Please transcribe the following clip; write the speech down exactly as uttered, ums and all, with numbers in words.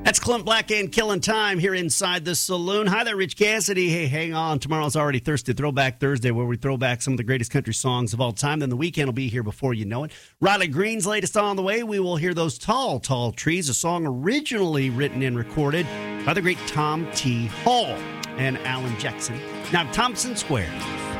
That's Clint Black and Killing Time here inside the saloon. Hi there, Rich Cassidy. Hey, hang on. Tomorrow's already Thirsty Throwback Thursday, where we throw back some of the greatest country songs of all time. Then the weekend will be here before you know it. Riley Green's latest on the way. We will hear Those Tall, Tall Trees, a song originally written and recorded by the great Tom T. Hall and Alan Jackson. Now, Thompson Square.